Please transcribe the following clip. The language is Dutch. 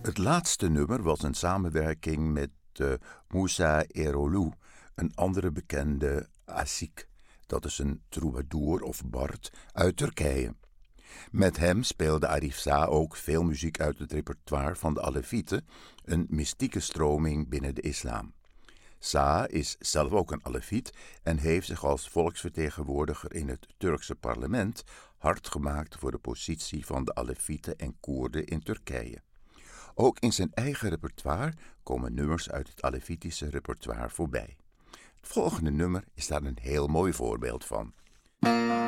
Het laatste nummer was een samenwerking met Musa Erolou, een andere bekende asik. Dat is een troubadour of bard uit Turkije. Met hem speelde Arif Sa ook veel muziek uit het repertoire van de Alevieten, een mystieke stroming binnen de islam. Sa is zelf ook een Aleviet en heeft zich als volksvertegenwoordiger in het Turkse parlement hard gemaakt voor de positie van de Alevieten en Koerden in Turkije. Ook in zijn eigen repertoire komen nummers uit het Alevitische repertoire voorbij. Het volgende nummer is daar een heel mooi voorbeeld van.